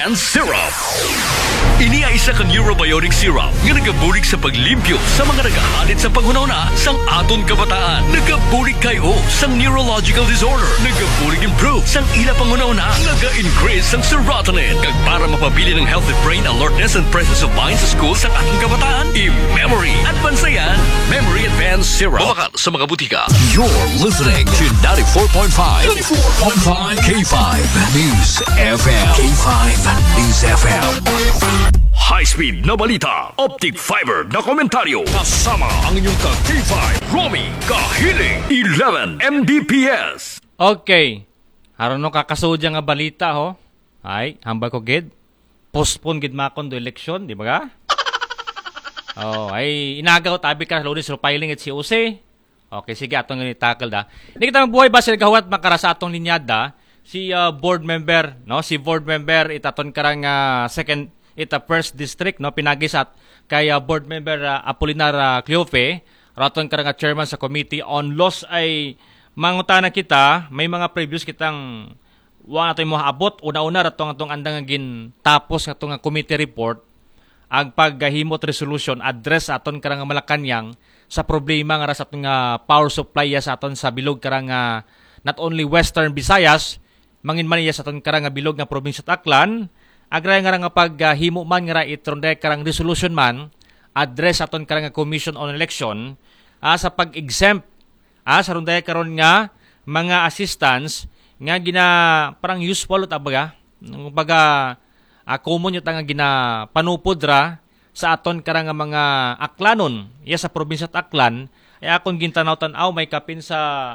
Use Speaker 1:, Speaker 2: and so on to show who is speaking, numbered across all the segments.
Speaker 1: And syrup. Ini ay isa ka neurobiotic syrup nga nagabulig sa paglimpyo sa mga nagahalit sa panghunahuna sang aton kabataan. Nagabulig kayo sang neurological disorder. Nagabulig improve sang ila panghunahuna. Naga-increase sang serotonin. Kag para mapabili ng healthy brain alertness and presence of mind sa school sa ating kabataan. I-memory at bansayan. Memory Advanced Syrup. Bumakal sa mga butika.
Speaker 2: You're listening to 94.5 K5 News FM. K5 News FM.
Speaker 1: High-speed na balita, optic fiber na komentaryo, kasama ang inyong ka-K5, Romy Kahiling, 11 Mbps.
Speaker 3: Okay, haron no kakasudya nga balita ho. Ay, hambal ko gid. Postpone gid makon do election, di ba ga? Oh, ay inagaw tabi ka Lunes filing at si Ose. Okay, sige atong ni tackle da. Hindi kita magbuhay ba sila gahawat makara sa atong linyada si board member, no? Si board member itaton karang first district, no, pinagisat kay board member Apolinar Cleofe, raton karang chairman sa committee on laws ay mangutana kita, may mga previous kitang wa nato mo abot una-una ratong atong andang gin tapos atong committee report ang paghimot resolution address aton karang Malacañang sa problema nga sa atong power supply sa aton sa bilog karang not only Western Visayas mangin man iya sa aton karang bilog nga probinsya Aklan. Agray nga paghimo man nga itronde karang resolution man address aton karang Commission on Election sa pag-exempt sa runday karon nga mga assistants nga gina parang useful tabaga baga common yung nga gina panupodra sa aton karang mga Aklanon iya sa probinsya Aklan ay akon gintanaw-tanaw may kapin sa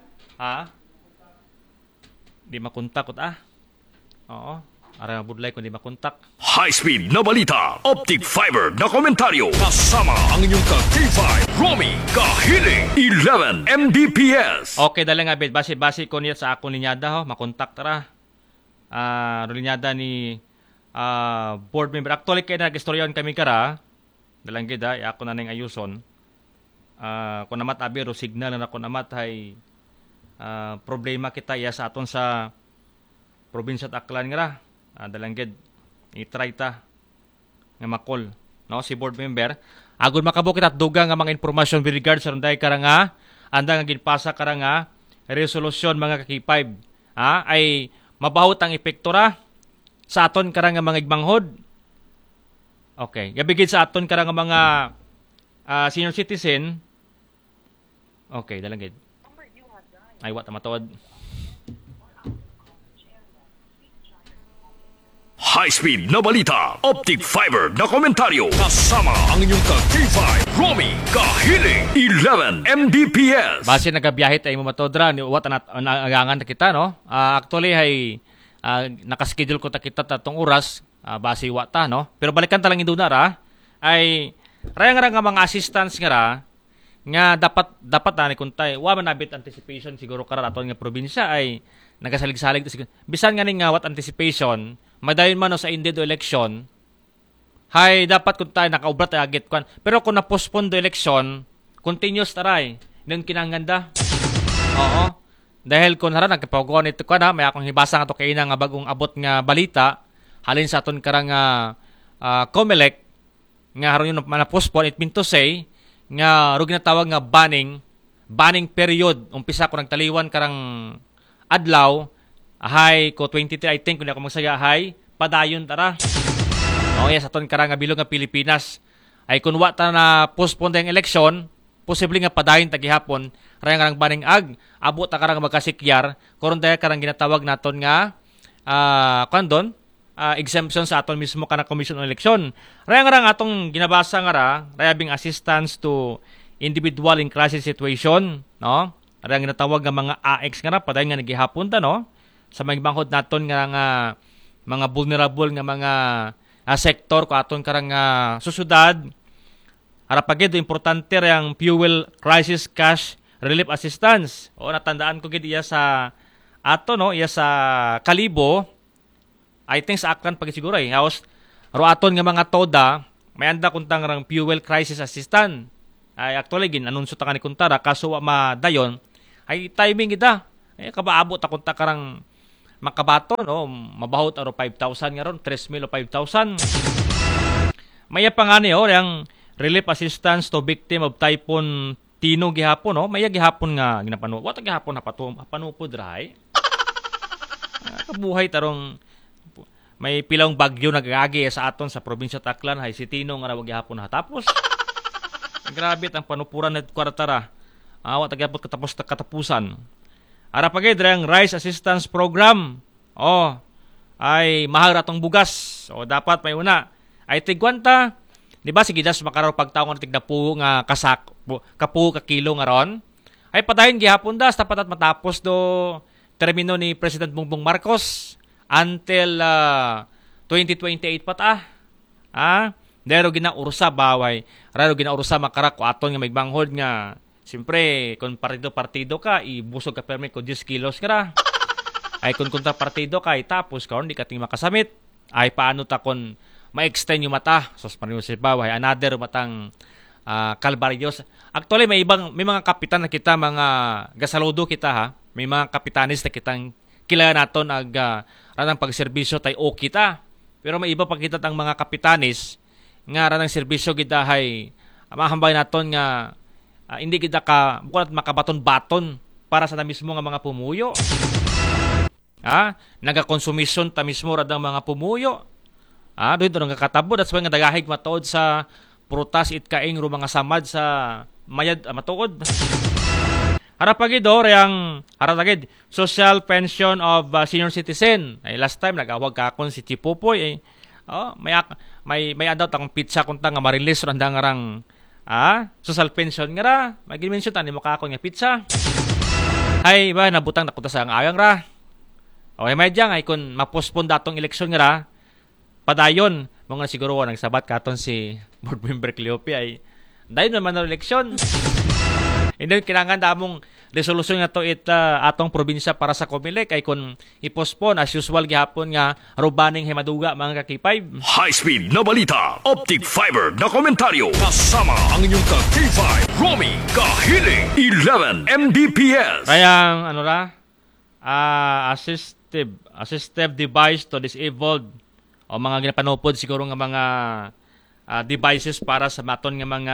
Speaker 3: di makontak oo. Ara budlay kung di makontak.
Speaker 1: High-speed na balita, optic fiber na komentaryo, kasama ang inyong ka-K5, Romy Kahiling, 11 Mbps.
Speaker 3: Okay, dali nga, bed. Basi ko niya sa akong linyada, ho. Makontak tara. Linyada ni board member. Actually, kaya nag-istoryon kami kara. Dalang gida, ako na nang ayuson. Kung namat abiro, signal na ako namat ay problema kita iya sa aton sa probinsya at Aklan nga dalanggid i-try ta nga makol no si board member agud makabukit at dugang nga mga informasyon with regards sa runday karanga andang nga ginpasa karanga resolution mga ka-K5 ay mabahot ang epekto ra sa aton karanga mga igmanghod. Okay, gabigid sa aton karanga mga senior citizen. Okay, dalanggid ay wat matawad.
Speaker 1: High-speed na balita, optic fiber na komentaryo, kasama ang inyong ka-K5, Romy Kahiling, 11 Mbps.
Speaker 3: Base nagabiyahe tayo mo matodra, what nagagangan na kita, no? Actually, ay nakaschedule ko ta kita tatong oras, base wata, no? Pero balikan talang indunara, ay rayang nga mga assistants nga dapat ni kuntay, wa man nabit anticipation siguro karaton nga probinsya ay nagasalig-salig bisan nga ning what anticipation madayon man sa indeed election, hay dapat kung tayo nakaubra tayo agit kwan. Pero kung na-postpone do election, continuous taray. Nung kinanganda. Oo. Dahil kung hara, nagkapagawa nito ko na, may akong hibasa nga to kayo nga bagong abot nga balita, halin sa aton karang COMELEC, nga haron yung na-postpone, it mean to say, nga rugin na tawag nga banning period. Umpisa ko nagtaliwan karang adlaw, hay ko 23 I think kung ako magsaya hay padayon tara. Yes aton karang bilog nga Pilipinas. Ay kun wa ta na postpone ang election, posible nga padayon tagihapon rayang baning abot ta karang magkasikyar karon daya karang ginatawag naton nga exemption sa aton mismo kana Commission on Election. Rayang atong ginabasa nga rayabing assistance to individual in crisis situation, no? Rayang ginatawag nga mga AX nga padayon nga nagihapon ta, no? Sa mga bangkod naton nga mga vulnerable nga mga sektor ko aton karang susudad harapagid importante ang fuel crisis cash relief assistance o natandaan ko gid iya sa ato no iya sa Kalibo I think sa Aklan pag siguro haos ro aton nga mga toda may anda kuntang rang fuel crisis assistance ay actually gin anunsyo ta kanhi kuntara kaso wa madayon ay timing ita kabaabot ta kunta karang makabaton o mabahot aro 5,000 nga ron, 3,000 o 5,000. Maya pa nga niyo yang relief assistance to victim of Typhoon Tino gihapon no, maya gihapon nga ginapano. Wa ta gihapon panupod rahay. Kabuhay tarong may pilawng bagyo nagagi sa aton sa probinsya Taclan hay si Tino nga rawag gihapon ha. Tapos grabe ang panupuran net kwartara. Wa ta gihapon katapusan. Ara pagay ang rice assistance program. Ay mahal ratong bugas. Dapat may una. Ay tigwanta. Di ba sige das makaraw pagtaon tig dapu nga kapu ka kilo nga ron. Ay patayin gihapon das tapat at matapos do termino ni President Bongbong Marcos until 2028 pata. Dero ginaurusa baway. Raro ginaurusa makarak ko aton nga may banghod nga siyempre, kung partido ka, ibusog ka permit ko 10 kilos ka ra. Ay, kung kontra partido ka, tapos ka, hindi ka ting makasamit. Ay, paano ta kung ma-extend yung mata? So, sa bawah, another matang kalbaryos. Actually, may mga kapitan na kita, mga gasaludo kita ha. May mga kapitanis na kitang kilala naton ranang pagserbisyo tayo o kita. Pero may iba pa kita tang mga kapitanis nga ranang serbisyo kita ay mahambay naton nga hindi kita bukat makabaton-baton para sa na mismo nga mga pumuyo. Nagakonsumisyon ta mismo radang mga pumuyo. Doon nga katabod at nga dagahig matuod sa prutas itkaing ro mga samad sa mayad matuod. Harapagidor yang haratagid social pension of senior citizen. Ay last time nagawag ka akon si Chipopoy may adaw takong pizza kunta nga marilis randang ngarang social pension nga ra. Mag-mention tani mo ka ako nga pizza. Ay ba nabutang nakuta sa ang ayang ra. Okay may diyang ay kung mapospon datong eleksyon nga ra. Padayon mga siguro nagsabat katon si board member Cleope ay dayon naman na eleksyon. Hindi kinangan damong resolusyon nga to atong probinsya para sa Comelec ay kung ipospon as usual gihapon nga rubaning himaduga mga K5.
Speaker 1: High-speed na balita, optic fiber na komentaryo, kasama ang inyong K5, Romy Kahiling, 11 Mbps.
Speaker 3: Kayang assistive device to disabled o mga ginapanupod siguro nga mga devices para sa maton nga mga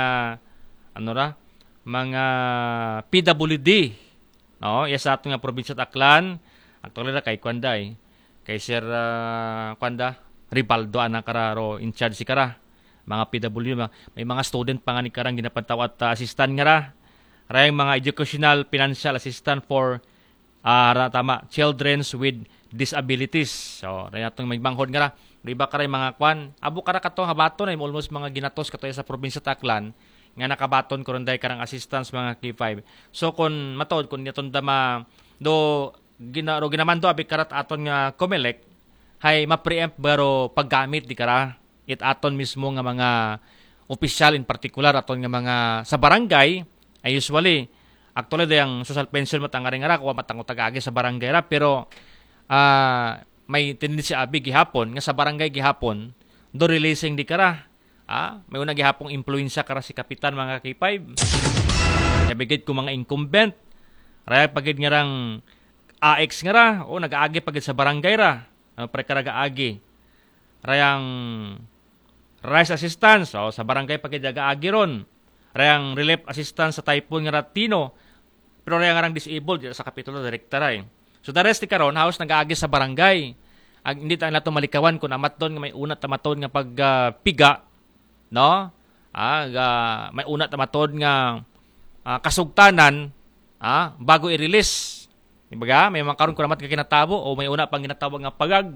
Speaker 3: mga PWD. No, sa ato nga probinsya Taclan, actually na kay Kwanday. Kay Sir Kwanda Ribaldo ana kararo in charge si kara. Mga PWD, may mga student pa nga ni karang ginapantaw at assistant nga ra. Rayang mga educational financial assistant for children with disabilities. So, ray atong may banghod nga ra. Riba karay mga kwan. Abo kara kato habaton ay almost mga ginatos katoy sa probinsya Taclan. Nga nakabaton ko ronday karang assistance mga K5. So kung matuod kung niton dama ginamando abi karat aton nga Comelec hay ma-preempt baro paggamit di kara it aton mismo nga mga opisyal in particular aton nga mga sa barangay ay usually actually dayang social pension matangaring ara kuwa matango tagaagi sa barangay ra pero may tendency abi gihapon nga sa barangay gihapon do releasing di kara. May unang gihapong influensya kara si kapitan mga K5. Nabigid ko mga incumbent. Raya pagid nga rang AX nga ra. Nag-aagi pagid sa barangay ra. Prekaraga-agi. Rayang rice assistance. Sa barangay pagid nag-aagi ron. Rayang relief assistance sa Typhoon nga Tino. Pero rayang nga rang disabled sa kapitulo direkta ra. So the rest karon house nag-aagi sa barangay. Hindi tayo nato malikawan kung amat doon nga may unat tamaton nga pagpiga. No? May una tamatod nga kasugtanan bago i-release. Diba? May mga karon ko naman kinatabo o may una pang ginatawag nga pagag.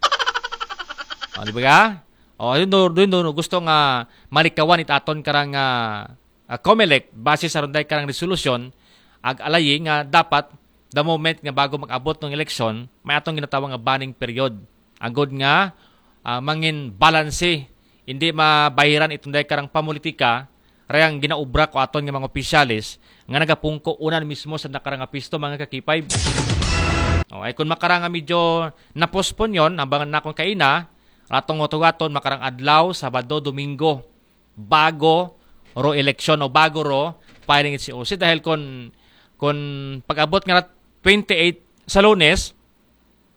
Speaker 3: Diba? Doon gusto nga malikawan itaton karang Comelec base sa runday karang resolusyon ag-alayi nga dapat the moment nga bago mag-abot ng eleksyon may atong ginatawag nga banning period. Agod nga mangin balanse hindi mabahiran itong dahil karang pamulitika, rayang ginaubra ko aton ng mga opisyalis, nga nagapungko unan mismo sa nakarang apisto mga K5. Ay kung makarang medyo napospon yon, hambangan na akong kaina, atong otogaton makarang adlaw, Sabado, Domingo, bago ro eleksyon o bago ro filing it si OC. Dahil kung pag-abot nga 28 sa Lunes,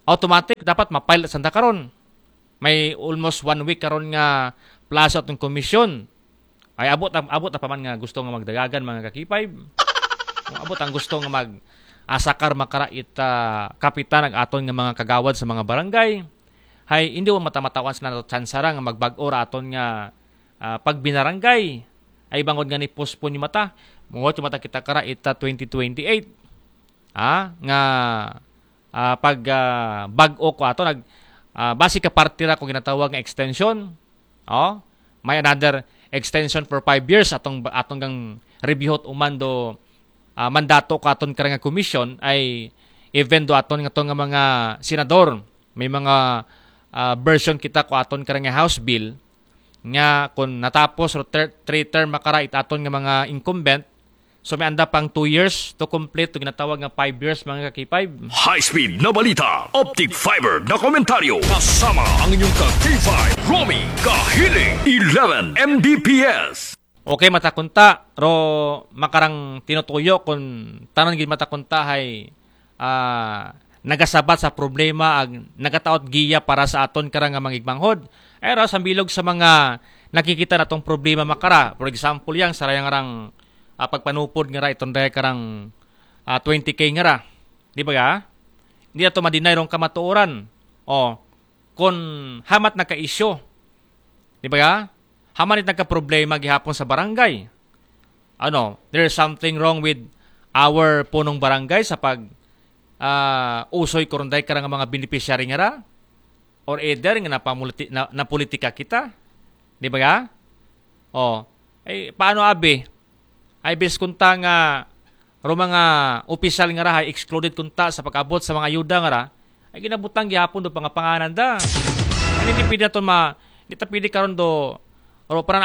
Speaker 3: automatic dapat ma-file sanda karon. May almost 1 week karon nga plazo atong komisyon. Ay abot pa man nga gusto nga magdagagan mga kakipay. Kung abot ang gusto nga asakar makarait kapitan ang aton nga mga kagawad sa mga barangay. Hay hindi mo matamatawan sa nato tsansara nga magbag-o ra aton nga pagbinarangay. Ay bangod nga ni postpone yung mata. Mungot yung mata kita karait 2028. Nga pag bag-o ko ato basi ka partira kung ginatawag nga extension. May another extension for 5 years atong gang reviewot umando mandato ko aton karang commission ay even do aton nga mga senador may mga version kita ko aton karang House bill nga kung natapos 3 term makarait aton nga mga incumbent. So may anda pang 2 years to complete to ginatawag nga 5 years mga kakipay.
Speaker 1: High-speed na balita, optic fiber na komentaryo, kasama ang inyong ka-K5, Romy Kahiling, 11 Mbps.
Speaker 3: Okay, matakunta, ro makarang tinutuyo kung tanan gid matakunta hay nagasabat sa problema ag nagataot giya para sa aton karang nga mangigmanghod. Ay ra sa bilog sa mga nakikita natong problema makara. For example, yang sarayang rang pagpanupod nga ra iton dahil karang 20K nga ra. Di ba ga? Hindi na ito madinay rong kamatuoran. Kung hamat na ka-isyo. Di ba ga? Haman it nagka-problema gihapon sa barangay. There's something wrong with our punong barangay sa pag usoy kurunday karang mga beneficiary nga ra. Or either nga na politika kita. Di ba ga? Paano abi? Ay bis kunta nga mga opisyal nga ra excluded kunta sa pag-abot sa mga ayuda nga ra ay ginabutang gihapon do pangapanganan da. Hindi pwede naton hindi ta pwede karon do o parang